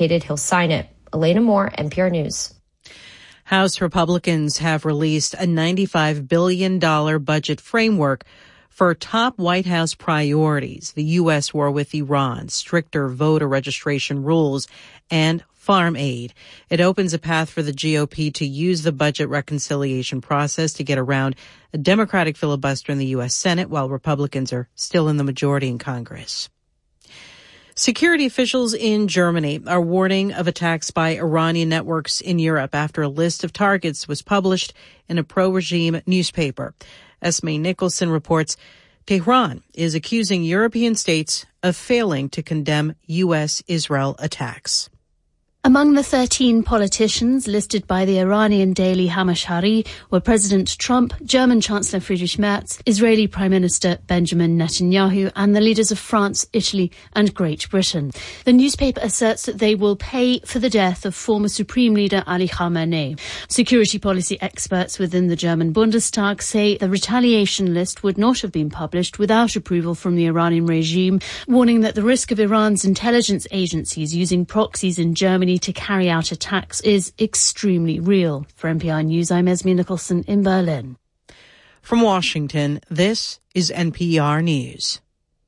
indicated he'll sign it. Elena Moore, NPR News. House Republicans have released a $95 billion budget framework for top White House priorities: the U.S. war with Iran, stricter voter registration rules, and farm aid. It opens a path for the GOP to use the budget reconciliation process to get around a Democratic filibuster in the U.S. Senate while Republicans are still in the majority in Congress. Security officials in Germany are warning of attacks by Iranian networks in Europe after a list of targets was published in a pro-regime newspaper. Esme Nicholson reports Tehran is accusing European states of failing to condemn U.S.-Israel attacks. Among the 13 politicians listed by the Iranian daily Hamashari were President Trump, German Chancellor Friedrich Merz, Israeli Prime Minister Benjamin Netanyahu, and the leaders of France, Italy, and Great Britain. The newspaper asserts that they will pay for the death of former Supreme Leader Ali Khamenei. Security policy experts within the German Bundestag say the retaliation list would not have been published without approval from the Iranian regime, warning that the risk of Iran's intelligence agencies using proxies in Germany to carry out attacks is extremely real. For NPR News, I'm Esme Nicholson in Berlin. From Washington, this is NPR News.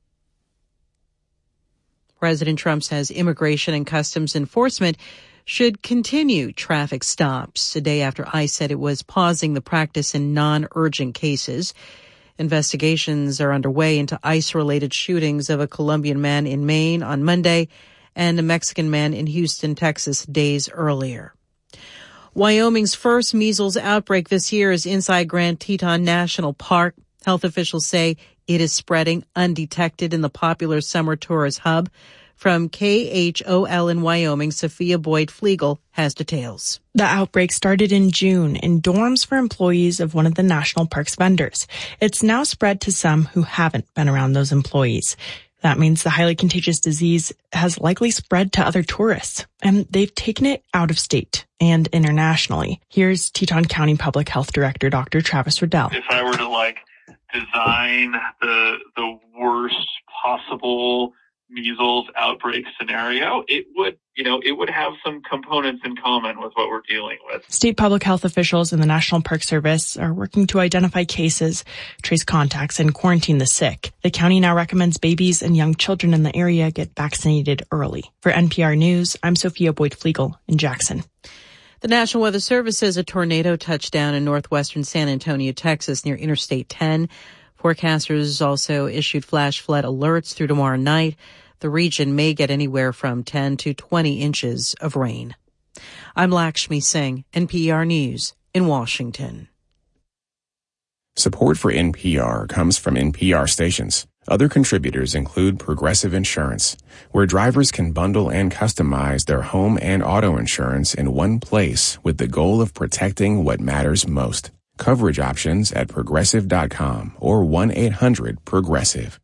President Trump says Immigration and Customs Enforcement should continue traffic stops a day after ICE said it was pausing the practice in non-urgent cases. Investigations are underway into ICE-related shootings of a Colombian man in Maine on Monday and a Mexican man in Houston, Texas, days earlier. Wyoming's first measles outbreak this year is inside Grand Teton National Park. Health officials say it is spreading undetected in the popular summer tourist hub. From KHOL in Wyoming, Sophia Boyd-Flegel has details. The outbreak started in June in dorms for employees of one of the national park's vendors. It's now spread to some who haven't been around those employees. That means the highly contagious disease has likely spread to other tourists, and they've taken it out of state and internationally. Here's Teton County Public Health Director Dr. Travis Riddell. If I were to design the worst possible measles outbreak scenario, it would have some components in common with what we're dealing with. State public health officials and the National Park Service are working to identify cases, trace contacts, and quarantine the sick. The county now recommends babies and young children in the area get vaccinated early. For NPR News, I'm Sophia Boyd-Flegel in Jackson. The National Weather Service says a tornado touched down in northwestern San Antonio, Texas, near Interstate 10. Forecasters also issued flash flood alerts through tomorrow night. The region may get anywhere from 10 to 20 inches of rain. I'm Lakshmi Singh, NPR News in Washington. Support for NPR comes from NPR stations. Other contributors include Progressive Insurance, where drivers can bundle and customize their home and auto insurance in one place with the goal of protecting what matters most. Coverage options at Progressive.com or 1-800-PROGRESSIVE.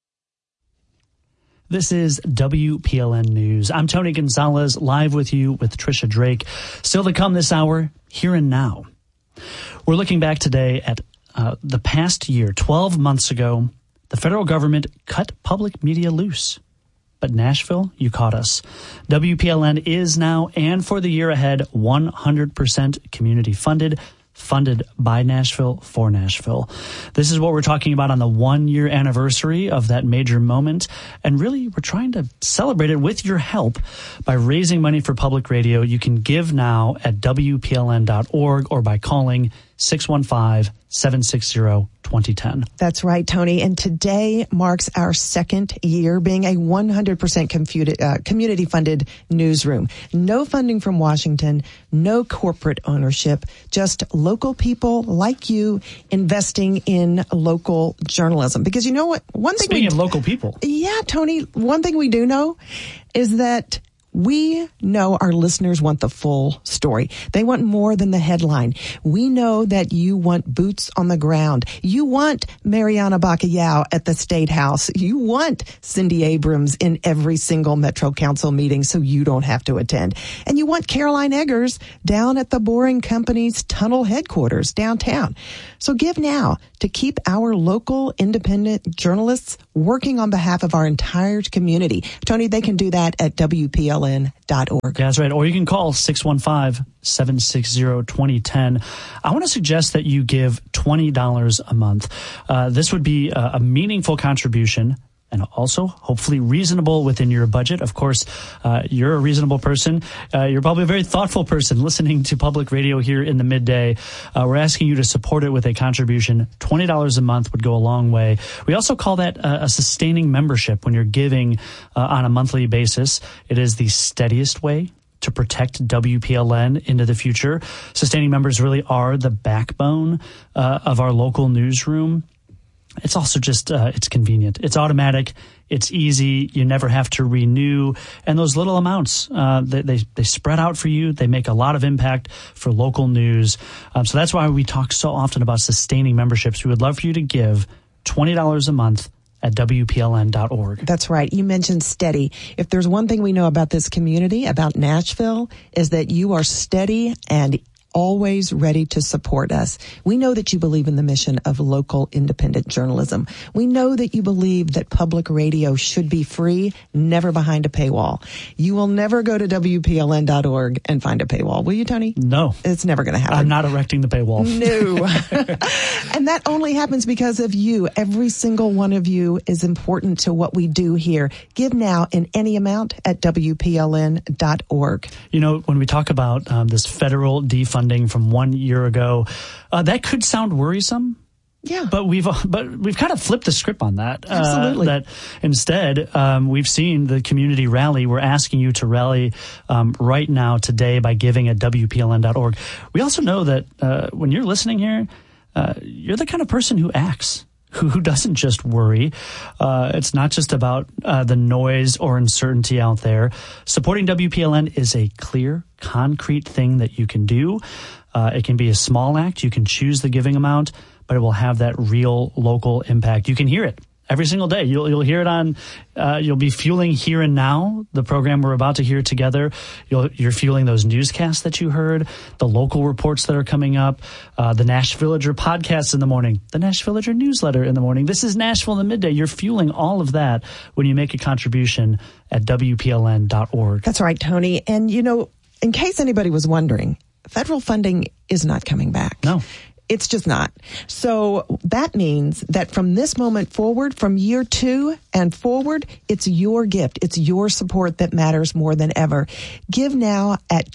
This is WPLN News. I'm Tony Gonzalez, live with you with Trisha Drake. Still to come this hour, Here and Now. We're looking back today at the past year. 12 months ago, the federal government cut public media loose. But Nashville, you caught us. WPLN is now, and for the year ahead, 100% community funded by Nashville for Nashville. This is what we're talking about on the 1-year anniversary of that major moment. And really, we're trying to celebrate it with your help by raising money for public radio. You can give now at WPLN.org or by calling 615-760-2010. That's right, Tony. And today marks our second year being a 100% community-funded newsroom. No funding from Washington, no corporate ownership, just local people like you investing in local journalism. Because you know what? Speaking of local people. Yeah, Tony, one thing we do know is that we know our listeners want the full story. They want more than the headline. We know that you want boots on the ground. You want Mariana Bacallao at the State House. You want Cindy Abrams in every single Metro Council meeting so you don't have to attend. And you want Caroline Eggers down at the Boring Company's tunnel headquarters downtown. So give now to keep our local independent journalists working on behalf of our entire community. Tony, they can do that at WPLN.org wpln.org. Yeah, that's right. Or you can call 615-760-2010. I want to suggest that you give $20 a month. This would be a meaningful contribution, and also hopefully reasonable within your budget. Of course, you're a reasonable person. You're probably a very thoughtful person listening to public radio here in the midday. We're asking you to support it with a contribution. $20 a month would go a long way. We also call that a sustaining membership when you're giving on a monthly basis. It is the steadiest way to protect WPLN into the future. Sustaining members really are the backbone of our local newsroom. It's also just, it's convenient. It's automatic. It's easy. You never have to renew. And those little amounts, they spread out for you. They make a lot of impact for local news. So that's why we talk so often about sustaining memberships. We would love for you to give $20 a month at WPLN.org. That's right. You mentioned steady. If there's one thing we know about this community, about Nashville, is that you are steady and always ready to support us. We know that you believe in the mission of local independent journalism. We know that you believe that public radio should be free, never behind a paywall. You will never go to WPLN.org and find a paywall, will you, Tony? No. It's never going to happen. I'm not erecting the paywall. No. And that only happens because of you. Every single one of you is important to what we do here. Give now in any amount at WPLN.org. You know, when we talk about this federal defunding from 1 year ago, that could sound worrisome. Yeah. But we've kind of flipped the script on that. Absolutely. That instead, we've seen the community rally. We're asking you to rally right now, today, by giving at WPLN.org. We also know that when you're listening here, you're the kind of person who acts, who doesn't just worry. It's not just about the noise or uncertainty out there. Supporting WPLN is a clear, concrete thing that you can do. It can be a small act. You can choose the giving amount, but it will have that real local impact. You can hear it every single day. You'll hear it on, you'll be fueling Here and Now, the program we're about to hear together. You're fueling those newscasts that you heard, the local reports that are coming up, the Nash Villager podcast in the morning, the Nash Villager newsletter in the morning. This is Nashville in the Midday. You're fueling all of that when you make a contribution at WPLN.org. That's right, Tony. And, you know, in case anybody was wondering, federal funding is not coming back. No. It's just not. So that means that from this moment forward, from year 2 and forward, it's your gift. It's your support that matters more than ever. Give now at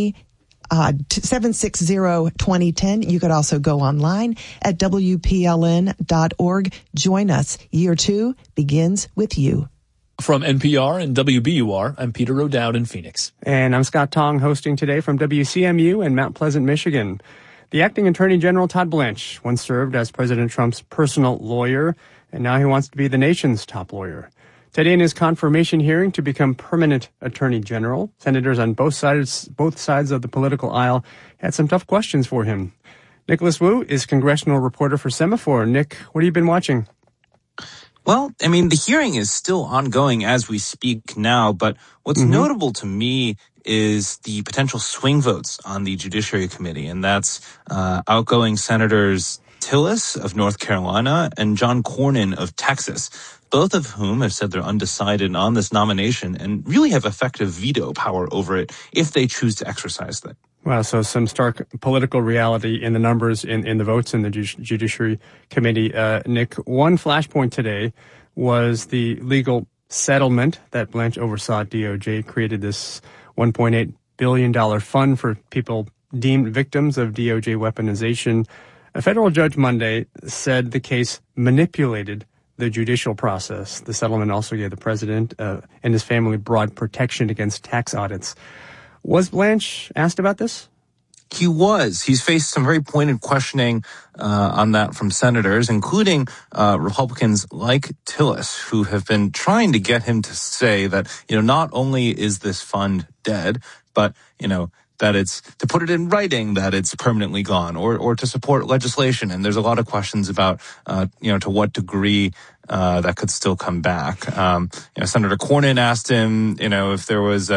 760-2010. You could also go online at WPLN.org. Join us. Year 2 begins with you. From NPR and WBUR, I'm Peter O'Dowd in Phoenix. And I'm Scott Tong, hosting today from WCMU in Mount Pleasant, Michigan. The acting Attorney General Todd Blanche once served as President Trump's personal lawyer, and now he wants to be the nation's top lawyer. Today in his confirmation hearing to become permanent Attorney General, senators on both sides of the political aisle had some tough questions for him. Nicholas Wu is congressional reporter for Semaphore. Nick, what have you been watching? Well, I mean, the hearing is still ongoing as we speak now, but what's notable to me is the potential swing votes on the Judiciary Committee, and that's outgoing Senators Tillis of North Carolina and John Cornyn of Texas, both of whom have said they're undecided on this nomination and really have effective veto power over it if they choose to exercise that. Wow, so some stark political reality in the numbers in the votes in the Judiciary Committee. Nick, one flashpoint today was the legal settlement that Blanche oversaw at DOJ, created this $1.8 billion fund for people deemed victims of DOJ weaponization. A federal judge Monday said the case manipulated the judicial process. The settlement also gave the president and his family broad protection against tax audits. Was Blanche asked about this? He was. He's faced some very pointed questioning on that from senators, including Republicans like Tillis, who have been trying to get him to say that, not only is this fund dead, but, that it's to put it in writing that it's permanently gone, or to support legislation. And there's a lot of questions about, to what degree that could still come back. Senator Cornyn asked him, if there was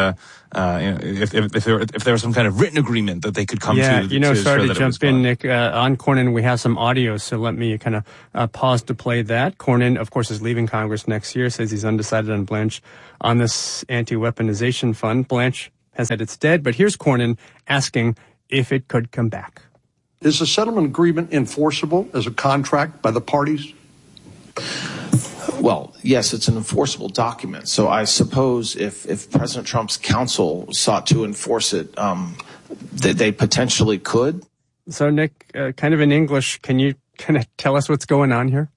if there was some kind of written agreement that they could come to. Sorry to jump in, Nick. On Cornyn, we have some audio, so let me kind of pause to play that. Cornyn, of course, is leaving Congress next year, says he's undecided on Blanche on this anti-weaponization fund. Blanche has said it's dead, but here's Cornyn asking if it could come back. Is the settlement agreement enforceable as a contract by the parties? Well, yes, it's an enforceable document. So I suppose if President Trump's counsel sought to enforce it, they potentially could. So, Nick, kind of in English, can you kind of tell us what's going on here?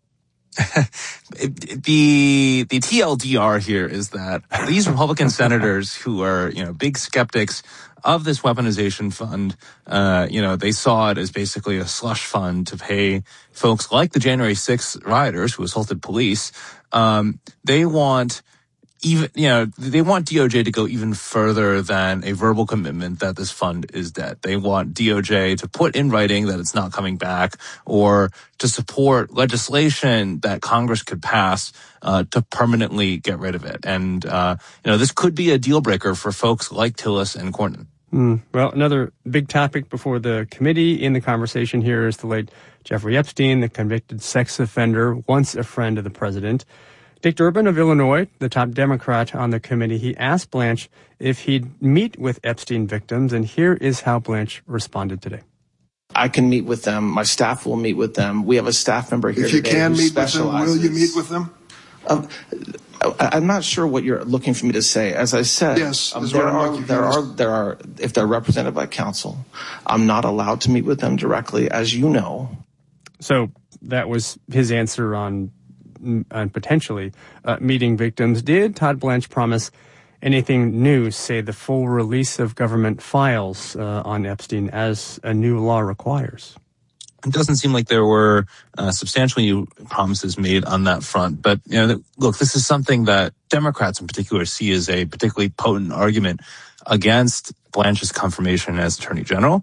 The TLDR here is that these Republican senators who are, big skeptics of this weaponization fund, they saw it as basically a slush fund to pay folks like the January 6th rioters who assaulted police. They want DOJ to go even further than a verbal commitment that this fund is dead. They want DOJ to put in writing that it's not coming back, or to support legislation that Congress could pass to permanently get rid of it. And this could be a deal breaker for folks like Tillis and Cornyn. Well, another big topic before the committee in the conversation here is the late Jeffrey Epstein, the convicted sex offender, once a friend of the president. Dick Durbin of Illinois, the top Democrat on the committee, he asked Blanche if he'd meet with Epstein victims, and here is how Blanche responded today. I can meet with them. My staff will meet with them. We have a staff member here today. If you can meet with them, will you meet with them? I'm not sure what you're looking for me to say. As I said, yes, there are, if they're represented by counsel, I'm not allowed to meet with them directly, as you know. So that was his answer on potentially meeting victims. Did Todd Blanche promise anything new, say the full release of government files on Epstein as a new law requires? It doesn't seem like there were substantial new promises made on that front. But, look, this is something that Democrats in particular see as a particularly potent argument against Blanche's confirmation as Attorney General.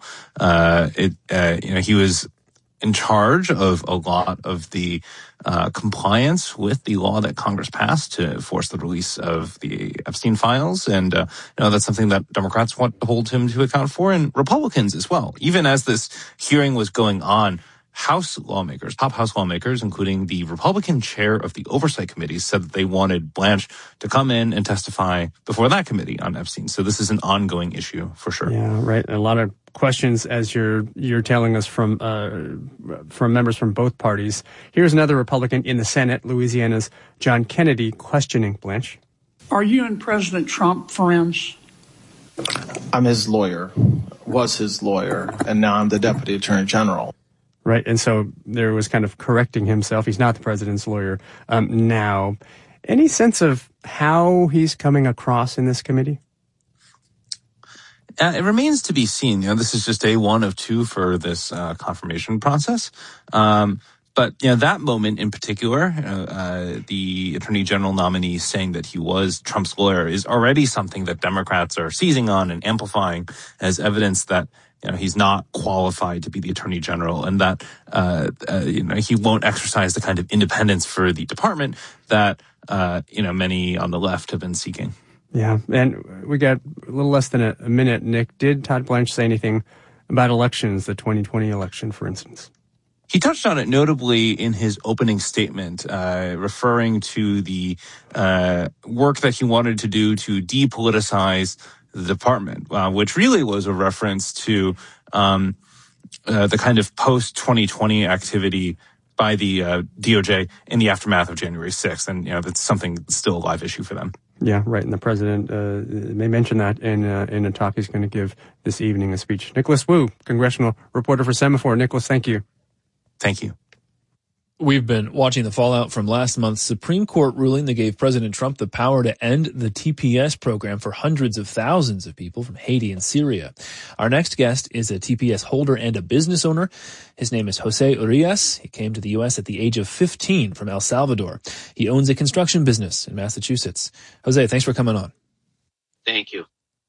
He was in charge of a lot of the compliance with the law that Congress passed to force the release of the Epstein files. And that's something that Democrats want to hold him to account for, and Republicans as well. Even as this hearing was going on, top House lawmakers, including the Republican chair of the Oversight Committee, said that they wanted Blanche to come in and testify before that committee on Epstein. So this is an ongoing issue for sure. Yeah, right. A lot of questions, as you're telling us, from members from both parties. Here's another Republican in the Senate, Louisiana's John Kennedy, questioning Blanche. Are you and President Trump friends? I'm his lawyer, was his lawyer, and now I'm the Deputy Attorney General. Right, and so there was kind of correcting himself. He's not the president's lawyer now. Any sense of how he's coming across in this committee? It remains to be seen. This is just day one of two for this confirmation process. But that moment in particular, the Attorney General nominee saying that he was Trump's lawyer is already something that Democrats are seizing on and amplifying as evidence that he's not qualified to be the Attorney General, and that he won't exercise the kind of independence for the department that many on the left have been seeking. Yeah, and we got a little less than a minute. Nick, did Todd Blanche say anything about elections, the 2020 election, for instance? He touched on it notably in his opening statement, referring to the work that he wanted to do to depoliticize the department, which really was a reference to the kind of post-2020 activity by the DOJ in the aftermath of January 6th. And, that's something that's still a live issue for them. Yeah, right. And the president may mention that in a talk he's going to give this evening, a speech. Nicholas Wu, congressional reporter for Semaphore. Nicholas, thank you. Thank you. We've been watching the fallout from last month's Supreme Court ruling that gave President Trump the power to end the TPS program for hundreds of thousands of people from Haiti and Syria. Our next guest is a TPS holder and a business owner. His name is Jose Urias. He came to the U.S. at the age of 15 from El Salvador. He owns a construction business in Massachusetts. Jose, thanks for coming on. Thank you.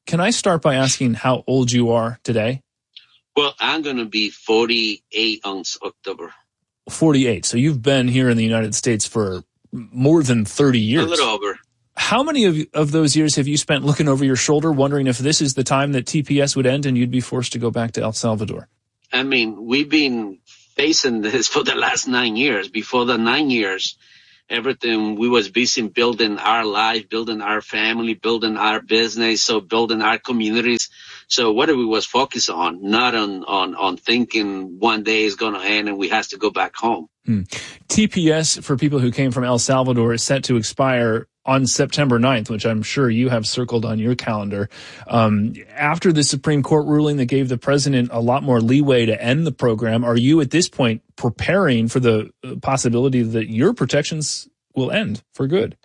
Can I start by asking how old you are today? Well, I'm going to be 48 on October. 48. So you've been here in the United States for more than 30 years. A little over. How many of those years have you spent looking over your shoulder, wondering if this is the time that TPS would end and you'd be forced to go back to El Salvador? I mean, we've been facing this for the last 9 years. Before the 9 years, everything, we was busy building our life, building our family, building our business, so building our communities. So what we was focused on, not on thinking one day is going to end and we have to go back home. TPS, for people who came from El Salvador, is set to expire on September 9th, which I'm sure you have circled on your calendar. After the Supreme Court ruling that gave the president a lot more leeway to end the program, are you at this point preparing for the possibility that your protections will end for good?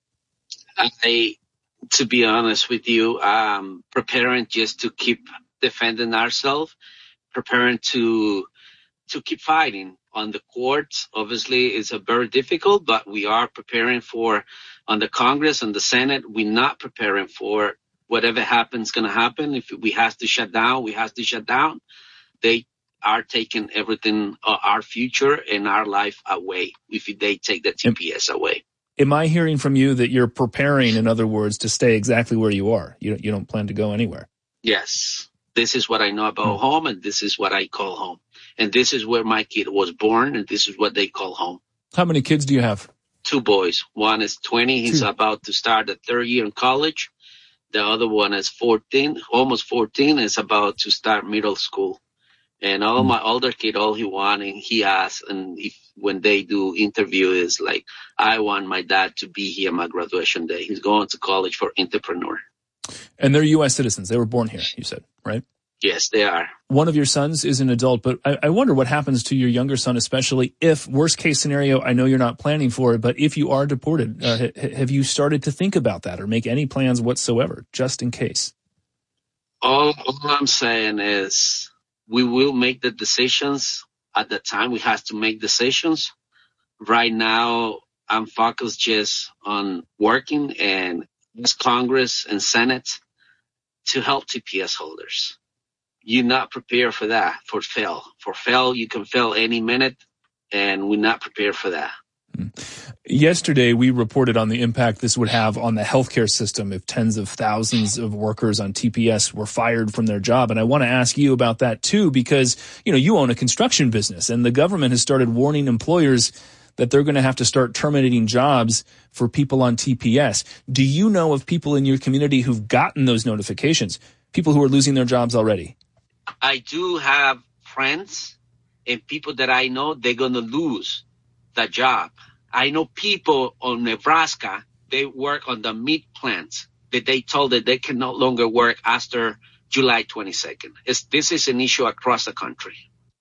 To be honest with you, I'm preparing just to keep defending ourselves, preparing to keep fighting on the courts. Obviously, it's a very difficult, but we are preparing for on the Congress and the Senate. We're not preparing for whatever happens going to happen. If we have to shut down, we have to shut down. They are taking everything, our future and our life away if they take the TPS away. Am I hearing from you that you're preparing, in other words, to stay exactly where you are? You don't plan to go anywhere? Yes. This is what I know about home, and this is what I call home. And this is where my kid was born, and this is what they call home. How many kids do you have? 2 boys. One is 20. He's about to start the 3rd year in college. The other one is 14, almost 14, is about to start middle school. And all my older kid, all he wants, and he asks, and when they do interview, is like, I want my dad to be here my graduation day. He's going to college for entrepreneur. And they're U.S. citizens. They were born here, you said, right? Yes, they are. One of your sons is an adult, but I wonder what happens to your younger son, especially if, worst case scenario, I know you're not planning for it, but if you are deported, have you started to think about that or make any plans whatsoever, just in case? All I'm saying is we will make the decisions at the time we have to make decisions. Right now, I'm focused just on working and Congress and Senate to help TPS holders. You're not prepared for that, for fail. For fail, you can fail any minute, and we're not prepared for that. Yesterday, we reported on the impact this would have on the healthcare system if tens of thousands of workers on TPS were fired from their job. And I want to ask you about that, too, because, you own a construction business, and the government has started warning employers that they're going to have to start terminating jobs for people on TPS. Do you know of people in your community who've gotten those notifications, people who are losing their jobs already? I do have friends and people that I know they're going to lose the job. I know people on Nebraska, they work on the meat plants that they told that they can no longer work after July 22nd. This is an issue across the country.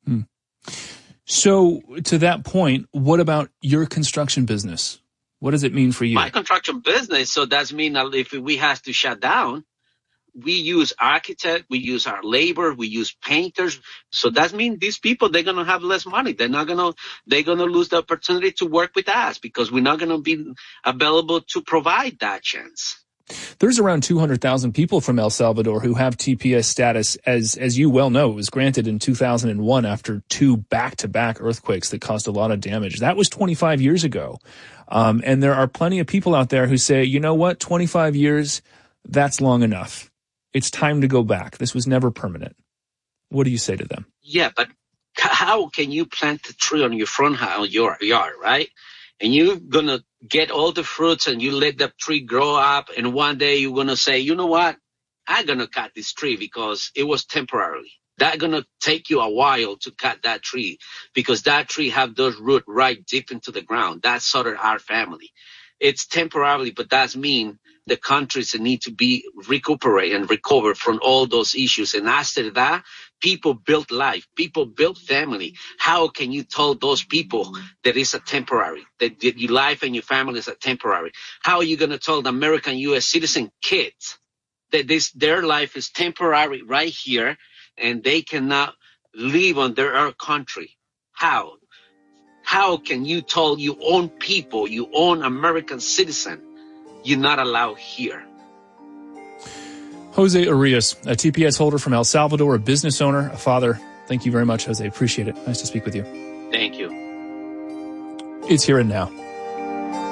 So to that point, what about your construction business? What does it mean for you? My construction business, so that means that if we have to shut down, we use architect, we use our labor, we use painters. So that means these people, they're going to have less money. They're going to lose the opportunity to work with us because we're not going to be available to provide that chance. There's around 200,000 people from El Salvador who have TPS status. As you well know, it was granted in 2001 after 2 back-to-back earthquakes that caused a lot of damage. That was 25 years ago. And there are plenty of people out there who say, you know what, 25 years, that's long enough. It's time to go back. This was never permanent. What do you say to them? Yeah, but how can you plant a tree on your front house, your yard, right? And you're going to get all the fruits and you let the tree grow up. And one day you're going to say, you know what? I'm going to cut this tree because it was temporary. That's going to take you a while to cut that tree because that tree have those roots right deep into the ground. That's sort of our family. It's temporarily, but that means the countries need to be recuperate and recover from all those issues. And after that, people build life, people build family. How can you tell those people that it's a temporary, that your life and your family is a temporary? How are you going to tell the American U.S. citizen kids that their life is temporary right here and they cannot live on their own country? How? How can you tell your own people, your own American citizen, you're not allowed here? Jose Arias, a TPS holder from El Salvador, a business owner, a father. Thank you very much, Jose. Appreciate it. Nice to speak with you. Thank you. It's Here and Now.